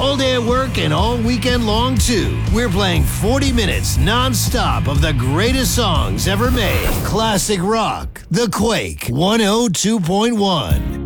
all day at work and all weekend long, too. We're playing 40 minutes non-stop of the greatest songs ever made. Classic rock. The Quake 102.1.